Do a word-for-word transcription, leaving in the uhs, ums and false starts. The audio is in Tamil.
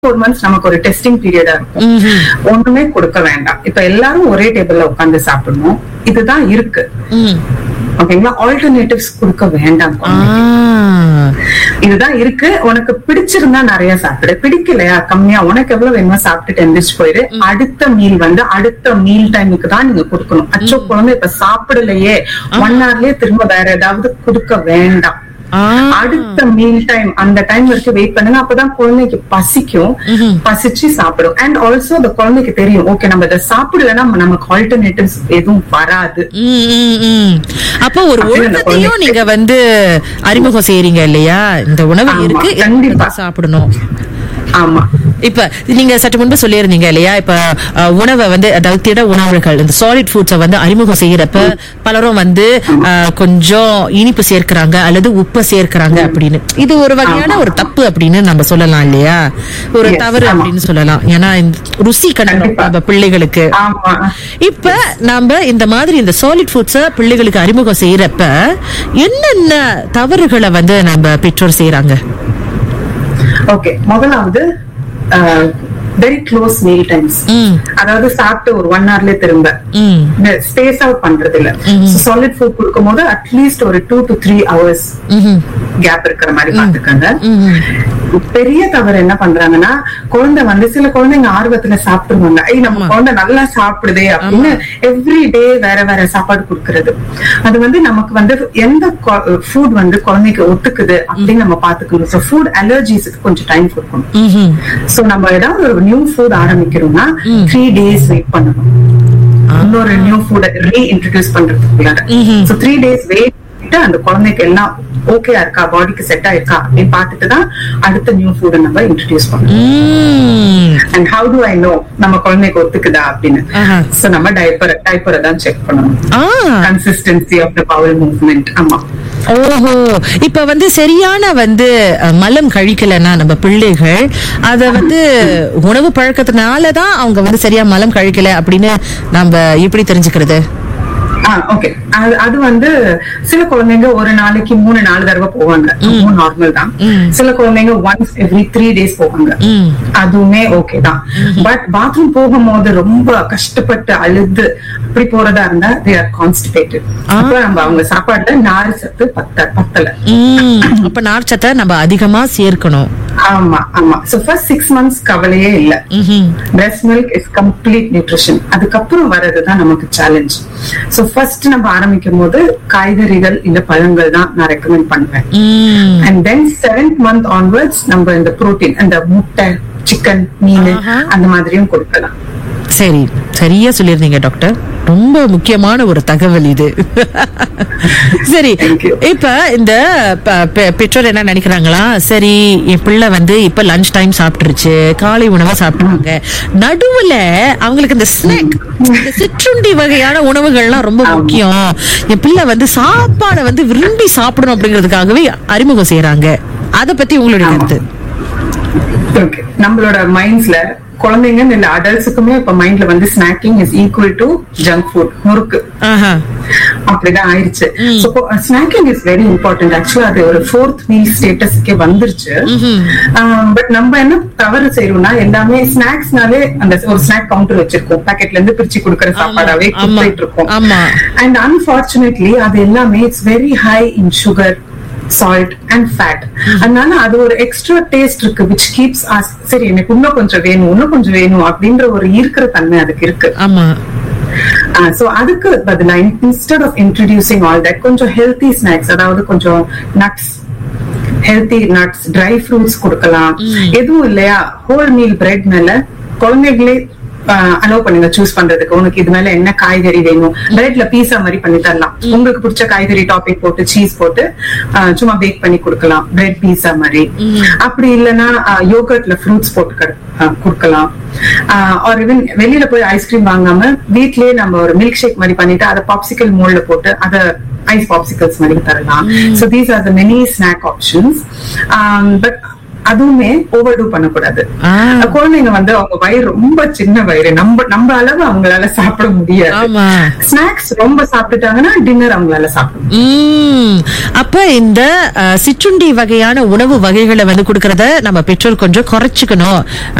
ஃபோர் மந்த்ஸ் நமக்கு ஒரு டெஸ்டிங் பீரியடா இருக்கும். ஒண்ணுமே கொடுக்க வேண்டாம். இப்ப எல்லாரும் ஒரே டேபிள்ல உட்காந்து சாப்பிடணும், இதுதான் இருக்கு. ஓகேங்களா? ஆல்டர்னேட்டிவ்ஸ் கொடுக்க வேண்டாம். இதுதான் இருக்கு. உனக்கு பிடிச்சிருந்தா நிறைய சாப்பிடு, பிடிக்கலையா கம்மியா, உனக்கு எவ்வளவு வேணுமோ சாப்பிட்டுட்டு எந்திரிச்சு போயிரு. அடுத்த மீல் வந்து அடுத்த மீல் டைமுக்கு தான் நீங்க கொடுக்கணும். அச்சோ குழந்தை இப்ப சாப்பிடலையே, ஒன் ஹவர்லயே திரும்ப வேற ஏதாவது கொடுக்க வேண்டாம். அடுத்த மீல் டைம் அந்த டைம் வரைக்கும் வெயிட் பண்ணுங்க. அப்பதான் குழந்தைக்கு பசிக்கும், பசிச்சு சாப்பிடும். அண்ட் ஆல்சோ அந்த குழந்தைக்கு தெரியும், ஓகே நம்ம இதை சாப்பிடலன்னா நமக்கு ஆல்டர்னேட்டிவ்ஸ் எதுவும் வராது. அப்போ ஒரு உணவையும் நீங்க வந்து அறிமுகம் செய்யறீங்க இல்லையா? இந்த உணவு இருக்கு, கண்டிப்பா சாப்பிடணும். ஆமா. இப்ப நீங்க சற்று முன்பு சொல்லியிருந்தீங்க இல்லையா, இப்ப உணவை வந்து அதாவது திட உணவுகள் இந்த சாலிட் ஃபுட்ஸை வந்து அறிமுகம் செய்யறப்ப பலரும் வந்து கொஞ்சம் இனிப்பு சேர்க்கிறாங்க அல்லது உப்பு சேர்க்கிறாங்க அப்படின்னு. இது ஒரு வகையான ஒரு தப்பு அப்படின்னு நம்ம சொல்லலாம் இல்லையா, ஒரு தவறு அப்படின்னு சொல்லலாம். ஏன்னா ருசி கண்டிப்பா பிள்ளைகளுக்கு. இப்ப நாம இந்த மாதிரி இந்த சாலிட் ஃபுட்ஸ பிள்ளைகளுக்கு அறிமுகம் செய்யறப்ப என்னென்ன தவறுகளை வந்து நம்ம பெற்றோர் செய்யறாங்க? ஓகே, முதலாவது வெரி க்ளோஸ் மீல் டைம்ஸ். அதாவது சாப்பிட்டு ஒரு ஒன் ஹவர்ல திரும்ப ஸ்பேஸ் அவுட் பண்றது இல்ல. சாலிட் ஃபுட் கொடுக்கும் போது அட்லீஸ்ட் ஒரு two to three hours gap இருக்கிற மாதிரி பாத்துக்கங்க. பெரிய தவறு என்ன பண்றாங்கன்னா, குழந்தை வந்து சில குழந்தைங்க ஆர்வத்துல சாப்பிடுவாங்க, ஐ நம்ம குழந்தை நல்லா சாப்பிடுதே அப்படின்னு எவ்ரி டே வேற வேற சாப்பாடு கொடுக்கறது. அது வந்து நமக்கு வந்து எந்த ஃபுட் வந்து குழந்தைக்கு ஒத்துக்குது அப்படின்னு நம்ம பாத்துக்கணும். சோ ஃபுட் அலர்ஜிஸ்க்கு கொஞ்சம் டைம் கொடுக்கணும். சோ நம்ம ஏதாவது ஒரு new food ஆரம்பிக்கிறோம்னா three days wait பண்ணணும் இன்னொரு new food ரீஇன்ட்ரோடியூஸ் பண்றதுக்குள்ள. So three days wait அந்த குழந்தைக்கு எல்லாம் ஓகே இருக்கா, பாடிக்கு செட் ஆயிருக்கா அப்படின்னு பார்த்துட்டு தான் அடுத்த நியூ ஃபுட் நம்ம இன்ட்ரோடியூஸ் பண்ணணும். And how to I know நம்ம குழந்தைக்கு ஒத்துக்குதா அப்படின்னு? சோ நம்ம டைப்பர் டைப்பரை தான் செக் பண்ணணும். Consistency of the Powell movement. ஆமா. ஓஹோ, இப்ப வந்து சரியான வந்து மலம் கழிக்கலன்னா நம்ம பிள்ளைகள் அத வந்து உணவு பழக்கத்தினாலதான் அவங்க வந்து சரியா மலம் கழிக்கல அப்படின்னு நம்ம எப்படி தெரிஞ்சுக்கிறது? ஓகே, அது வந்து சில குழந்தைங்க ஒரு நாளைக்கு மூணு நாலு தடவை போவாங்க, நார்மல் தான். சில குழந்தைங்க ஒன்ஸ் எவ்ரி த்ரீ டேஸ் போவாங்க, அதுவுமே ஓகே தான். பட் பாத்ரூம் போகும்போது ரொம்ப கஷ்டப்பட்டு அழுது அப்படி போறதா இருந்தா they are constipated. அப்ப நம்ம அவங்க சாப்பாடுல நார் சத்து பத்த பத்தல. அப்ப நார் சத்தை நம்ம அதிகமா சேர்க்கணும். ஆமா ஆமா. சோ ஃபர்ஸ்ட் சிக்ஸ் மந்த்ஸ் கவலையே இல்ல. breast milk is complete nutrition. அதுக்கப்புறம் வர்றதுதான் நமக்கு சேலஞ்ச். சோ ஃபர்ஸ்ட் நம்ம ஆரம்பிக்கும் போது காய்கறிகள் இல்ல பழங்கள் தான் நான் ரெக்கமெண்ட் பண்ணுவேன். And then seventh month onwards நம்ம இந்த புரோட்டீன், அந்த முட்டை, சிக்கன், மீன் அந்த மாதிரியும் கொடுக்கலாம். சரி, சரியா சொல்லிருந்தீங்க டாக்டர். ரொம்ப முக்கியமான ஒரு தகவல் இது. சரி, இப்ப இந்த பெற்றோர் என்ன நினைக்கிறாங்களா, சரி என் பிள்ளை வந்து இப்ப லஞ்ச் டைம் சாப்பிட்டுருச்சு, காலை உணவை சாப்பிடுவாங்க, நடுவுல அவங்களுக்கு இந்த ஸ்நாக், இந்த சிற்றுண்டி வகையான உணவுகள்லாம் ரொம்ப முக்கியம், என் பிள்ளை வந்து சாப்பாடை வந்து விரும்பி சாப்பிடணும் அப்படிங்கிறதுக்காகவே அறிமுகம் செய்யறாங்க. அத பத்தி உங்களுடைய கருத்து? நம்மளோட மைண்ட்ஸ்ல குழந்தைங்க இல்ல அடல்ட்ஸுக்குமே இப்ப மைண்ட்ல வந்து snacking is equal to junk food, முறுக்கு அப்படிதான் ஆயிடுச்சு. Snacking is very important. ஆக்சுவலா அது ஒரு ஃபோர்த் மீல் ஸ்டேட்டஸ்க்கே வந்துருச்சு. பட் நம்ம என்ன தவறு செய்யறோம்னா, எல்லாமே ஸ்நாக்ஸ்னாலே அந்த ஒரு ஸ்நாக் கவுண்டர் வச்சிருக்கோம், பாக்கெட்ல இருந்து பிரிச்சு கொடுக்கற சாப்பாடாவே கொடுத்துட்டு இருக்கோம். அண்ட் அன்பார்ச்சுனேட்லி அது எல்லாமே it's very high in sugar, salt and fat. அதனால அது ஒரு எக்ஸ்ட்ரா டேஸ்ட் இருக்கு which keeps us, சரி எனக்கு இன்னும் கொஞ்சம் வேணும் இன்னும் கொஞ்சம் வேணும் அப்படின்ற ஒரு ஈர்க்கிற தன்மை அதுக்கு இருக்கு. ஆமா. சோ அதுக்கு பதிலா instead of introducing all that, கொஞ்சம் ஹெல்தி ஸ்நாக்ஸ், அதாவது கொஞ்சம் nuts, healthy nuts, dry fruits கொடுக்கலாம். எதுவும் இல்லையா ஹோல் மீல் பிரெட் மேல குழந்தைகளே அலோவ் பண்ணுங்க சூஸ் பண்றதுக்கு. உனக்கு இது மேல என்ன காய்கறி வேணும், பிரெட்ல பீஸா மாதிரி பண்ணி தரலாம். உங்களுக்கு பிடிச்ச காய்கறி டாப்பிங் போட்டு சீஸ் போட்டு சும்மா பேக் பண்ணி கொடுக்கலாம், பிரெட் பீஸா மாதிரி. அப்படி இல்லைன்னா யோகர்ட்ல ஃப்ரூட்ஸ் போட்டு கொடுக்கலாம். ஆர் ஈவன் வெளியில போய் ஐஸ்கிரீம் வாங்காம வீட்லயே நம்ம ஒரு மில்க் ஷேக் மாதிரி பண்ணிட்டு அதை பாப்சிக்கல் மோல்ட்ல போட்டு அதை ஐஸ் பாப்சிக்கல்ஸ் மாதிரி தரலாம். So these are the many snack options. Um, but அதுவுமே ஓவர் டூ பண்ணக்கூடாது. ஆ. குழந்தைங்க வந்து அவங்க வயிறு ரொம்ப சின்ன வயிறு, நம்ம நம்ம அளவு அவங்களால சாப்பிட முடியாது. ஆமா. ஸ்நாக்ஸ் ரொம்ப சாப்பிட்டுட்டாங்கன்னா டின்னர் அவங்களால சாப்பிட முடியாது. உம் அப்ப இந்த அஹ், சிற்றுண்டி வகையான உணவு வகைகளை வந்து கொடுக்கறத நம்ம பெற்றோர் கொஞ்சம் குறைச்சுக்கணும்.